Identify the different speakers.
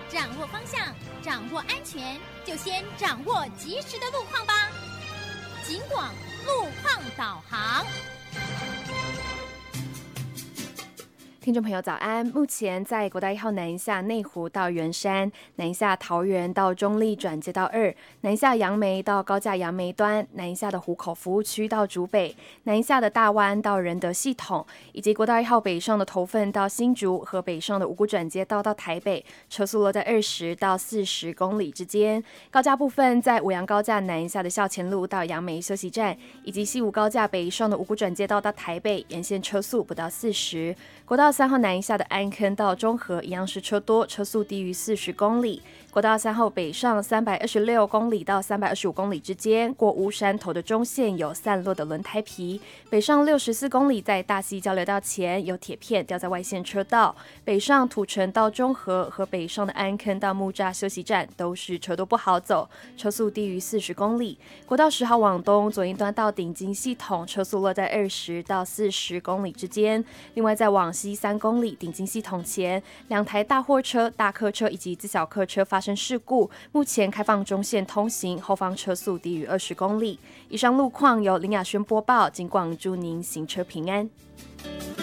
Speaker 1: 掌握方向，掌握安全，就先掌握及时的路况吧。警广路况导航。
Speaker 2: 听众朋友早安，目前在国道1号南下内湖到圆山，南下桃园到中立转接道2，南下杨梅到高架杨梅端，南下的湖口服务区到竹北，南下的大湾到仁德系统，以及国道1号北上的头份到新竹和北上的五股转接道到台北，车速落在20到40公里之间。高架部分在五杨高架南下的校前路到杨梅休息站，以及西武高架北上的五股转接道到台北，沿线车速不到40。国道3号南下的安坑到中和一样是车多，车速低于40公里。国道3号北上326公里到325公里之间，过乌山头的中线有散落的轮胎皮。北上64公里，在大溪交流道前有铁片掉在外线车道。北上土城到中和和北上的安坑到木栅休息站都是车多不好走，车速低于40公里。国道10号往东左营端到顶金系统，车速落在20到40公里之间。另外在往西3公里顶金系统前，2台大货车、大客车以及自小客车发生事故，目前开放中线通行，后方车速低于20公里。以上路况由林雅轩播报，警广祝您行车平安。